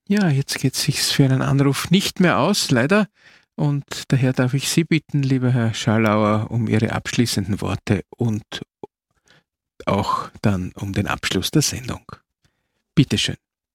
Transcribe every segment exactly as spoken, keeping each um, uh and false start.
Ja, jetzt geht es sich für einen Anruf nicht mehr aus, leider. Und daher darf ich Sie bitten, lieber Herr Schallauer, um Ihre abschließenden Worte und auch dann um den Abschluss der Sendung. Bitte schön.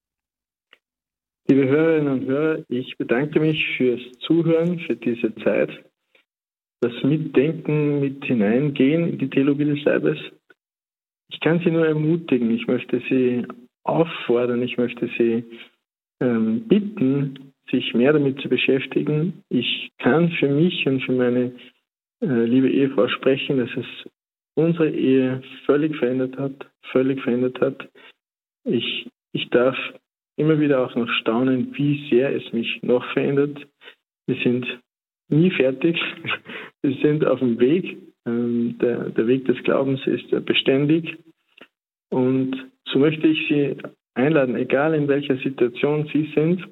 Liebe Hörerinnen und Hörer, ich bedanke mich fürs Zuhören, für diese Zeit, das Mitdenken, mit hineingehen in die Theologie des Leibes. Ich kann Sie nur ermutigen, ich möchte Sie auffordern, ich möchte Sie ähm, bitten, sich mehr damit zu beschäftigen. Ich kann für mich und für meine äh, liebe Ehefrau sprechen, dass es unsere Ehe völlig verändert hat, völlig verändert hat. Ich, ich darf immer wieder auch noch staunen, wie sehr es mich noch verändert. Wir sind nie fertig. Wir sind auf dem Weg. Ähm, der, der Weg des Glaubens ist beständig. Und so möchte ich Sie einladen, egal in welcher Situation Sie sind,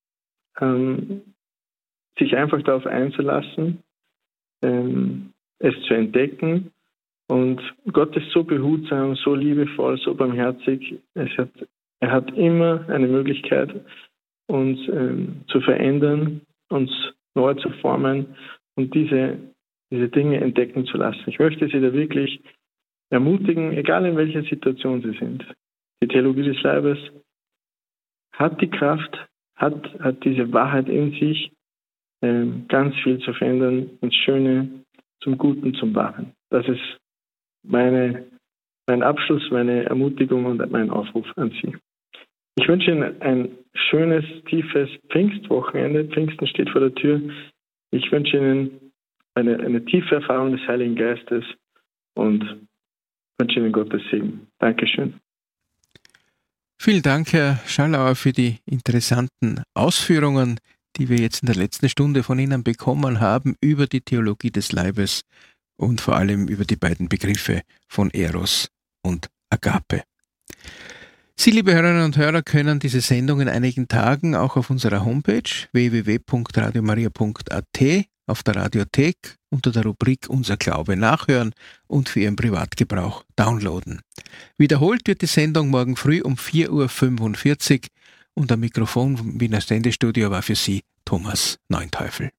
ähm, sich einfach darauf einzulassen, ähm, es zu entdecken. Und Gott ist so behutsam, so liebevoll, so barmherzig. Es hat, er hat immer eine Möglichkeit, uns ähm, zu verändern, uns neu zu formen und diese, diese Dinge entdecken zu lassen. Ich möchte Sie da wirklich ermutigen, egal in welcher Situation Sie sind. Die Theologie des Leibes hat die Kraft, hat, hat diese Wahrheit in sich, ähm, ganz viel zu verändern, ins Schöne, zum Guten, zum Wahren. Das ist meine, mein Abschluss, meine Ermutigung und mein Aufruf an Sie. Ich wünsche Ihnen ein schönes, tiefes Pfingstwochenende. Pfingsten steht vor der Tür. Ich wünsche Ihnen eine, eine tiefe Erfahrung des Heiligen Geistes und wünsche Ihnen Gottes Segen. Dankeschön. Vielen Dank, Herr Schallauer, für die interessanten Ausführungen, die wir jetzt in der letzten Stunde von Ihnen bekommen haben über die Theologie des Leibes und vor allem über die beiden Begriffe von Eros und Agape. Sie, liebe Hörerinnen und Hörer, können diese Sendung in einigen Tagen auch auf unserer Homepage w w w punkt radio maria punkt a t auf der Radiothek unter der Rubrik Unser Glaube nachhören und für Ihren Privatgebrauch downloaden. Wiederholt wird die Sendung morgen früh um vier Uhr fünfundvierzig und am Mikrofon vom Wiener Sendestudio war für Sie Thomas Neunteufel.